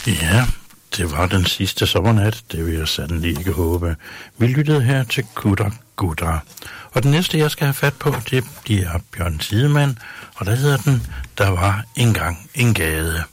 Ja, det var den sidste sommernat, det vil jeg sandelig ikke håbe. Vi lyttede her til Gutter Gutter. Og den næste, jeg skal have fat på, det bliver Bjørn Tidemand, og der hedder den, Der var engang en gade.